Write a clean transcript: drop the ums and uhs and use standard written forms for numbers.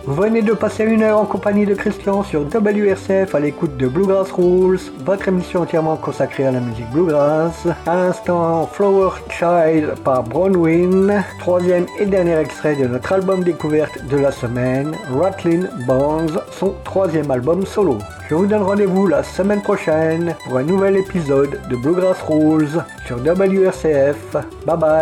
Vous venez de passer 1 heure en compagnie de Christian sur WRCF à l'écoute de Bluegrass Rules, votre émission entièrement consacrée à la musique bluegrass. À l'instant, Flower Child par Bronwyn, troisième et dernier extrait de notre album découverte de la semaine, Rattlin' Bones, son troisième album solo. Je vous donne rendez-vous la semaine prochaine pour un nouvel épisode de Bluegrass Rules sur WRCF. Bye bye.